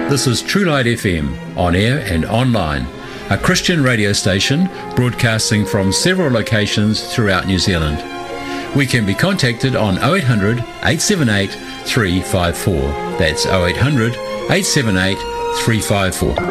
This is True Light FM, on air and online, a Christian radio station broadcasting from several locations throughout New Zealand. We can be contacted on 0800 878 354. That's 0800 878 354.